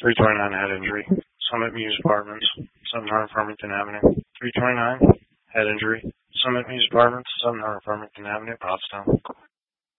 329 head injury. Summit Mews Apartments, 700 Farmington Avenue. 329 head injury. Summit Mews Apartments, 700 Farmington Avenue, Pottstown.